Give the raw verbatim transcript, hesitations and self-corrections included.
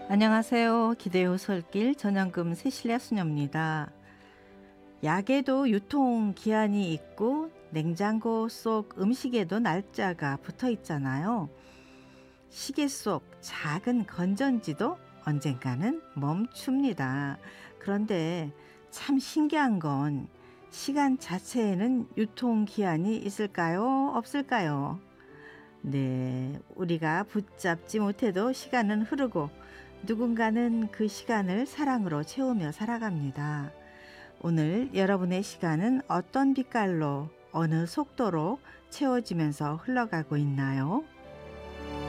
안녕하세요. 기대후 설길 전현금 새실야 수녀입니다. 약에도 유통기한이 있고 냉장고 속 음식에도 날짜가 붙어 있잖아요. 시계 속 작은 건전지도 언젠가는 멈춥니다. 그런데 참 신기한 건 시간 자체에는 유통기한이 있을까요? 없을까요? 네, 우리가 붙잡지 못해도 시간은 흐르고 누군가는 그 시간을 사랑으로 채우며 살아갑니다. 오늘 여러분의 시간은 어떤 빛깔로 어느 속도로 채워지면서 흘러가고 있나요?